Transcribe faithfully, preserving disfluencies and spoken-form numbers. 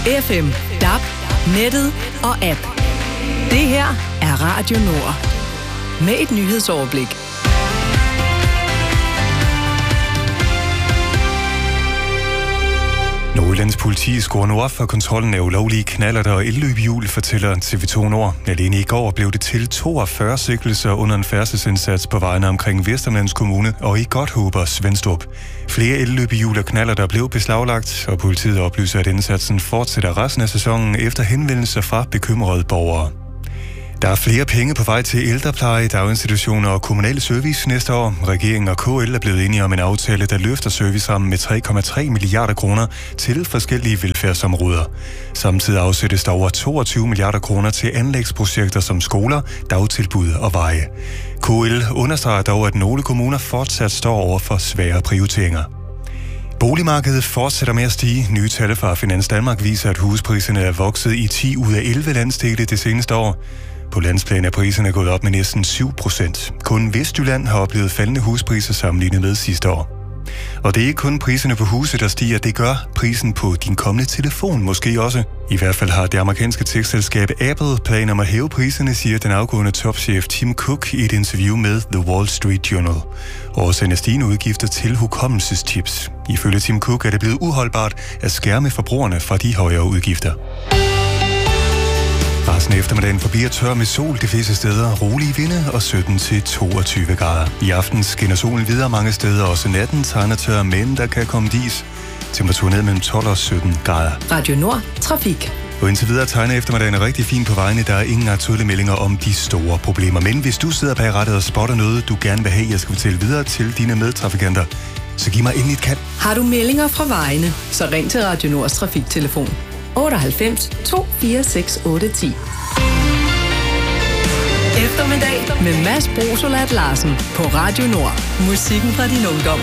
F M, D A B, nettet og app. Det her er Radio Nord. Med et nyhedsoverblik. Nordjyllands politi skruer nu op for kontrollen af ulovlige knallerter og elløbehjul, fortæller T V to Nord. Alene i går blev det til toogfyrre sigtelser under en færdselsindsats på vejene omkring Vesterlands Kommune og i Godthåb og Svenstrup. Flere elløbehjul og knallerter blev beslaglagt, og politiet oplyser, at indsatsen fortsætter resten af sæsonen efter henvendelser fra bekymrede borgere. Der er flere penge på vej til ældrepleje, daginstitutioner og kommunale service næste år. Regeringen og K L er blevet enige om en aftale, der løfter servicerammen med tre komma tre milliarder kroner til forskellige velfærdsområder. Samtidig afsættes der over toogtyve milliarder kroner til anlægsprojekter som skoler, dagtilbud og veje. K L understreger dog, at nogle kommuner fortsat står over for svære prioriteringer. Boligmarkedet fortsætter med at stige. Nye tal fra Finans Danmark viser, at huspriserne er vokset i ti ud af elleve landsdele det seneste år. På landsplan er priserne gået op med næsten syv procent. Kun Vestjylland har oplevet faldende huspriser sammenlignet med sidste år. Og det er ikke kun priserne på huse, der stiger, det gør prisen på din kommende telefon måske også. I hvert fald har det amerikanske techselskab Apple planer om at hæve priserne, siger den afgående topchef Tim Cook i et interview med The Wall Street Journal. Årsagen er stigende udgifter til hukommelseschips. Ifølge Tim Cook er det blevet uholdbart at skærme forbrugerne fra de højere udgifter. Resten af eftermiddagen forbliver tør med sol de fleste steder, rolige vinde og sytten til toogtyve grader. I aften skinner solen videre mange steder, også natten tegner tør, men der kan komme dis. Temperaturen ned mellem tolv og sytten grader. Radio Nord, trafik. Og indtil videre tegner eftermiddagen er rigtig fint på vejene. Der er ingen aktuelle meldinger om de store problemer. Men hvis du sidder bag rattet og spotter noget, du gerne vil have, jeg skal fortælle videre til dine medtrafikanter, så giv mig endelig et kald. Har du meldinger fra vejene, så ring til Radio Nords trafiktelefon otteoghalvfems to fire seks otte ti. Eftermiddag med Mads Brosolat Larsen på Radio Nord. Musikken fra din ungdom.